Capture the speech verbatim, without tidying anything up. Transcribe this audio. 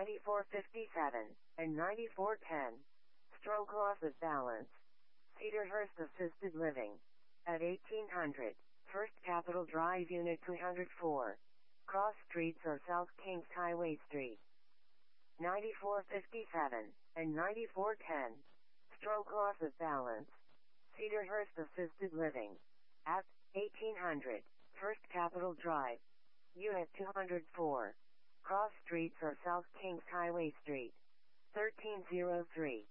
ninety-four fifty-seven, and ninety-four ten. Stroke loss of balance. Cedarhurst Assisted Living. At eighteen hundred, First Capitol Drive Unit two hundred four. Cross Streets or South Kings Highway Street. ninety-four fifty-seven, and ninety-four ten. Stroke loss of balance. Cedarhurst Assisted Living. At eighteen hundred, First Capitol Drive. Unit two hundred four. Cross Streets or South Kings Highway Street. thirteen oh three.